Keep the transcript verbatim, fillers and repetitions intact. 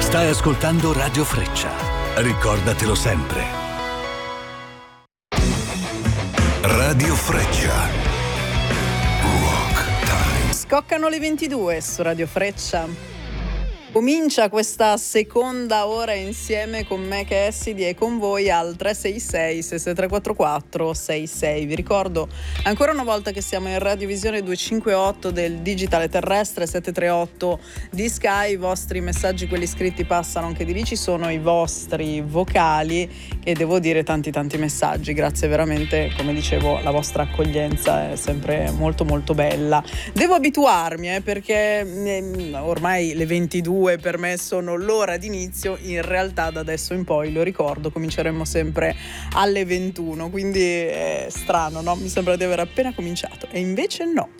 Stai ascoltando Radio Freccia. Ricordatelo sempre. Radio Freccia. Rock Time. Scoccano le ventidue su Radio Freccia. Comincia questa seconda ora insieme con me Cassidy e con voi al tre sei sei sei sei tre quattro quattro sei sei. Vi ricordo ancora una volta che siamo in radiovisione duecentocinquantotto del digitale terrestre, sette tre otto di Sky. I vostri messaggi, quelli scritti, passano anche di lì. Ci sono i vostri vocali e devo dire tanti tanti messaggi. Grazie veramente, come dicevo, la vostra accoglienza è sempre molto molto bella. Devo abituarmi eh, perché eh, ormai le ventidue per me sono l'ora d'inizio. In realtà da adesso in poi, lo ricordo, cominceremo sempre alle ventuno, quindi è strano, no? Mi sembra di aver appena cominciato e invece no.